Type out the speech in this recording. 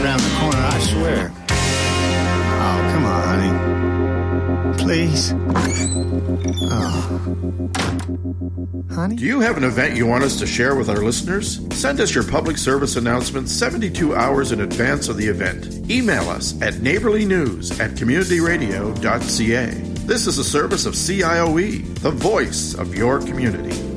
around the corner, I swear. Oh, come on, honey. Please. Oh. Honey? Do you have an event you want us to share with our listeners? Send us your public service announcement 72 hours in advance of the event. Email us at neighborlynews@communityradio.ca. This is a service of CIOE, the voice of your community.